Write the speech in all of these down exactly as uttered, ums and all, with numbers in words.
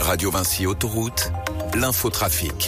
Radio Vinci Autoroute, l'infotrafic.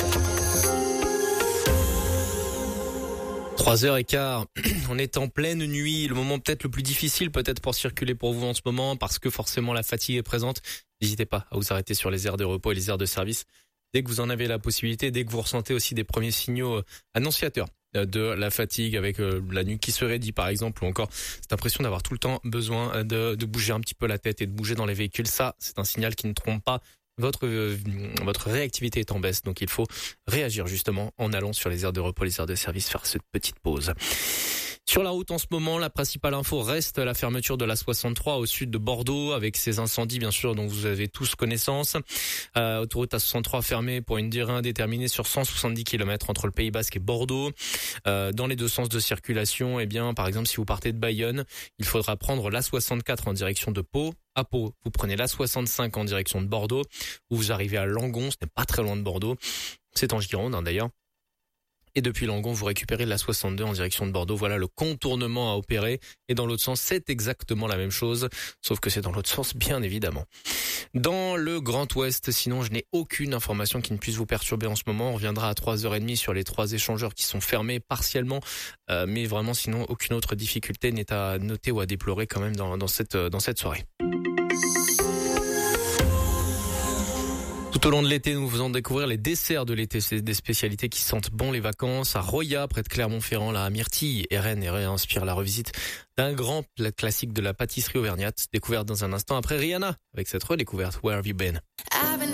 trois heures quinze, on est en pleine nuit, le moment peut-être le plus difficile peut-être pour circuler pour vous en ce moment parce que forcément la fatigue est présente. N'hésitez pas à vous arrêter sur les aires de repos et les aires de service dès que vous en avez la possibilité, dès que vous ressentez aussi des premiers signaux annonciateurs de la fatigue avec la nuque qui se raidit par exemple, ou encore cette impression d'avoir tout le temps besoin de, de bouger un petit peu la tête et de bouger dans les véhicules. Ça, c'est un signal qui ne trompe pas. Votre euh, votre réactivité est en baisse, donc il faut réagir justement en allant sur les aires de repos, les aires de service, faire cette petite pause. Sur la route en ce moment, la principale info reste la fermeture de la soixante-trois au sud de Bordeaux avec ces incendies bien sûr dont vous avez tous connaissance. Euh, autoroute A soixante-trois fermée pour une durée indéterminée sur cent soixante-dix kilomètres entre le Pays Basque et Bordeaux. Euh, dans les deux sens de circulation, eh bien par exemple si vous partez de Bayonne, il faudra prendre l'A soixante-quatre en direction de Pau. À Pau, vous prenez l'A soixante-cinq en direction de Bordeaux, où vous arrivez à Langon, ce n'est pas très loin de Bordeaux, c'est en Gironde hein, d'ailleurs. Et depuis Langon, vous récupérez la soixante-deux en direction de Bordeaux. Voilà le contournement à opérer. Et dans l'autre sens, c'est exactement la même chose, sauf que c'est dans l'autre sens, bien évidemment. Dans le Grand Ouest, sinon, je n'ai aucune information qui ne puisse vous perturber en ce moment. On reviendra à trois heures trente sur les trois échangeurs qui sont fermés partiellement. Euh, mais vraiment, sinon, aucune autre difficulté n'est à noter ou à déplorer quand même dans, dans cette, dans cette soirée. Tout au long de l'été, nous vous faisons découvrir les desserts de l'été. C'est des spécialités qui sentent bon les vacances. À Roya, près de Clermont-Ferrand, là, à Myrtille et Rennes, et réinspire la revisite d'un grand classique de la pâtisserie auvergnate. Découverte dans un instant après Rihanna, avec cette redécouverte Where Have You Been?